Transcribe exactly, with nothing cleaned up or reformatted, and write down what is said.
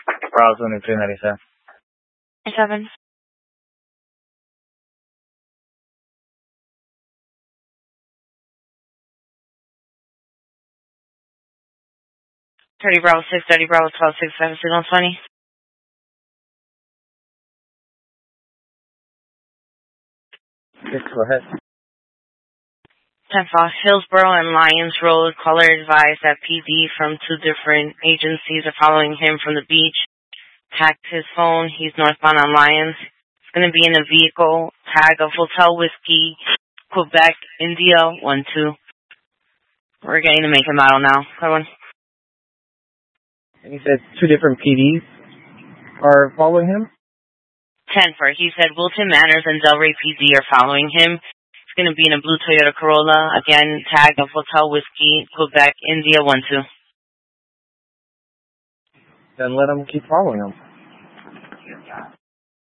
Bravo seventy-three ninety-seven. Seven. Thirty Bravo six, thirty Bravo twelve six seven signal twenty. Six, go ahead. Ten Fox, Hillsborough and Lyons Road. Caller advised that P D from two different agencies are following him from the beach. Tagged his phone. He's northbound on Lyons. He's going to be in a vehicle. Tag of Hotel Whiskey, Quebec, India, one two. We're getting to make a model now. Come on. And he said two different P Ds are following him? ten for. He said Wilton Manors and Delray P D are following him. He's going to be in a blue Toyota Corolla. Again, tag of Hotel Whiskey, Quebec, India, one two. Then let him keep following him.